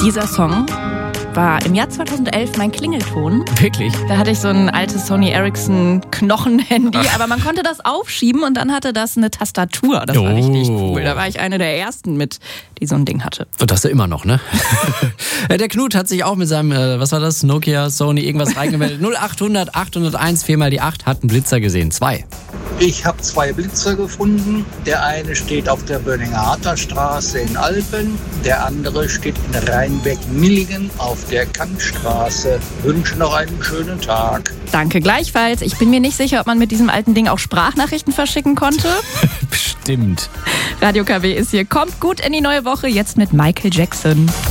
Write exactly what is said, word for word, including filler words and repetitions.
Dieser Song war im Jahr zweitausendelf mein Klingelton. Wirklich? Da hatte ich so ein altes Sony Ericsson Knochenhandy, aber man konnte das aufschieben und dann hatte das eine Tastatur. Das war Oh. richtig cool. Da war ich eine der ersten mit, die so ein Ding hatte. Und das ja immer noch, ne? Der Knut hat sich auch mit seinem, äh, was war das, Nokia, Sony, irgendwas reingemeldet. null achthundert achthunderteins, viermal die acht, hat einen Blitzer gesehen. Zwei. Ich habe zwei Blitzer gefunden. Der eine steht auf der Böninger Straße in Alpen. Der andere steht in Rheinbeck-Millingen auf der Kantstraße. Wünsche noch einen schönen Tag. Danke gleichfalls. Ich bin mir nicht sicher, ob man mit diesem alten Ding auch Sprachnachrichten verschicken konnte. Bestimmt. Radio K W ist hier. Kommt gut in die neue Woche. Jetzt mit Michael Jackson.